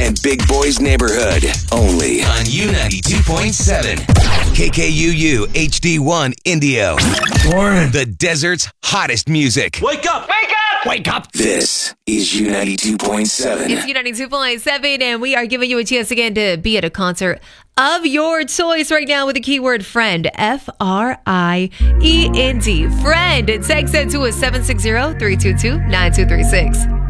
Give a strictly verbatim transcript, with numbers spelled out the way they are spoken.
and Big Boys Neighborhood. Only on U ninety-two point seven. K K U U H D one Indio. Morning. The desert's hottest music. Wake up! Wake up! Wake up! This is U ninety-two point seven. It's U ninety-two point seven, and we are giving you a chance again to be at a concert of your choice right now with the keyword friend. F R I E N D. Friend. Text it to us seven six zero, three two two, nine two three six.